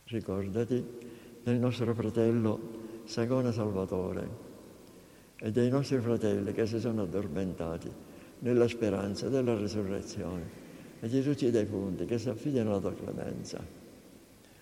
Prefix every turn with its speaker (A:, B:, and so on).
A: Ricordati del nostro fratello Sagona Salvatore e dei nostri fratelli che si sono addormentati nella speranza della resurrezione e di tutti i defunti che si affidano alla tua clemenza.